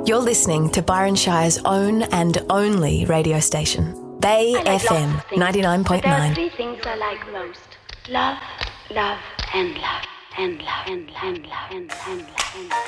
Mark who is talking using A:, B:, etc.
A: You're listening to Byron Shire's own and only radio station, Bay FM 99.9.
B: There are three things I like most. Love, love, and love, and love, and love, and love, and love, and love.